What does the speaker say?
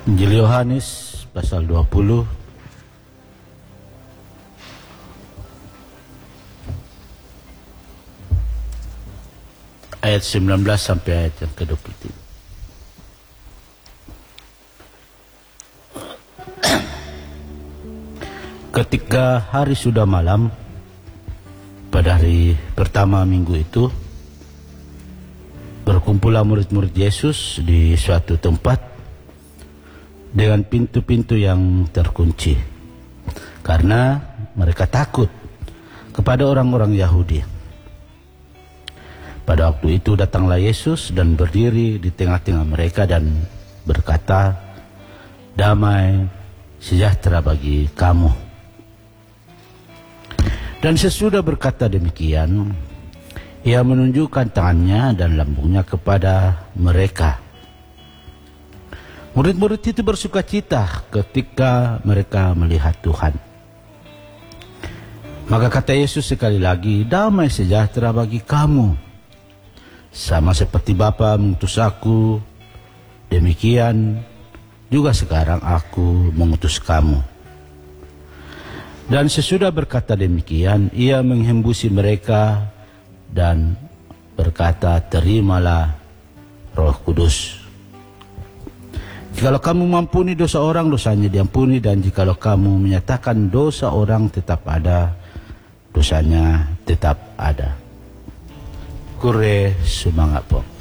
Injil Yohanes pasal 20 ayat 19 sampai ayat yang ke-23. Ketika hari sudah malam, pada hari pertama minggu itu, berkumpullah murid-murid Yesus di suatu tempat dengan pintu-pintu yang terkunci, karena mereka takut kepada orang-orang Yahudi. Pada waktu itu datanglah Yesus dan berdiri di tengah-tengah mereka dan berkata, "Damai sejahtera bagi kamu." Dan sesudah berkata demikian, ia menunjukkan tangannya dan lambungnya kepada mereka. Murid-murid itu bersukacita ketika mereka melihat Tuhan. Maka kata Yesus sekali lagi, "Damai sejahtera bagi kamu. Sama seperti Bapa mengutus aku, demikian juga sekarang aku mengutus kamu." Dan sesudah berkata demikian, ia menghembusi mereka dan berkata, "Terimalah Roh Kudus. Jikalau kamu mengampuni dosa orang, dosanya diampuni. Dan jikalau kamu menyatakan dosa orang tetap ada, dosanya tetap ada." Kure semangat po.